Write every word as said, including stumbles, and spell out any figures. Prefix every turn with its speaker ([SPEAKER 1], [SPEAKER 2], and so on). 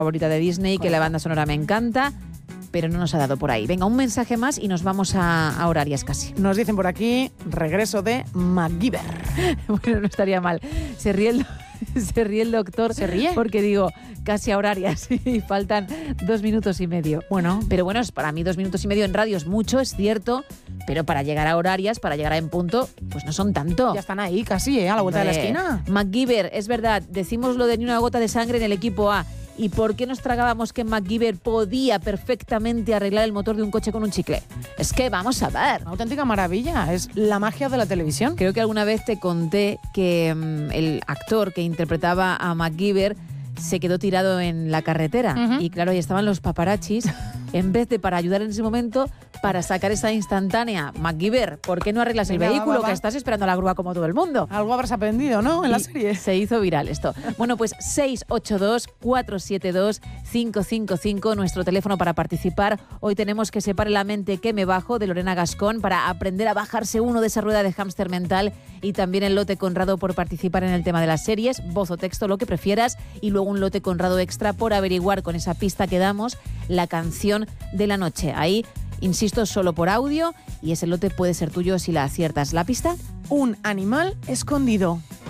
[SPEAKER 1] favorita de Disney, que la banda sonora me encanta, pero no nos ha dado por ahí. Venga, un mensaje más y nos vamos a, a horarias casi.
[SPEAKER 2] Nos dicen por aquí, regreso de MacGyver.
[SPEAKER 1] Bueno, no estaría mal. Se ríe el, se ríe el doctor.
[SPEAKER 2] ¿Se ríe?
[SPEAKER 1] Porque digo, casi a horarias y faltan dos minutos y medio.
[SPEAKER 2] Bueno.
[SPEAKER 1] Pero bueno, para mí dos minutos y medio en radio es mucho, es cierto, pero para llegar a horarias, para llegar a en punto, pues no son tanto.
[SPEAKER 2] Ya están ahí casi, ¿eh? A la vuelta
[SPEAKER 1] Hombre,
[SPEAKER 2] de la esquina.
[SPEAKER 1] MacGyver, es verdad, decimos lo de ni una gota de sangre en el equipo A. ¿Y por qué nos tragábamos que MacGyver podía perfectamente arreglar el motor de un coche con un chicle? Es que vamos a ver.
[SPEAKER 2] Una auténtica maravilla, es la magia de la televisión.
[SPEAKER 1] Creo que alguna vez te conté que um, el actor que interpretaba a MacGyver se quedó tirado en la carretera. Uh-huh. Y claro, ahí estaban los paparachis. En vez de para ayudar en ese momento, para sacar esa instantánea. MacGyver, ¿por qué no arreglas
[SPEAKER 2] Venga,
[SPEAKER 1] el vehículo?
[SPEAKER 2] va, va, va.
[SPEAKER 1] Que estás esperando a la grúa como todo el mundo.
[SPEAKER 2] Algo habrás aprendido, ¿no? En
[SPEAKER 1] y
[SPEAKER 2] la serie.
[SPEAKER 1] Se hizo viral esto. Bueno, pues seis ocho dos, cuatro siete dos, cinco cinco cinco, nuestro teléfono para participar. Hoy tenemos que Separe la mente que me bajo, de Lorena Gascón, para aprender a bajarse uno de esa rueda de hámster mental, y también el lote Conrado por participar en el tema de las series, voz o texto, lo que prefieras, y luego un lote Conrado extra por averiguar con esa pista que damos la canción de la noche. Ahí, insisto, solo por audio, y ese lote puede ser tuyo si la aciertas. ¿La pista?
[SPEAKER 2] Un animal escondido.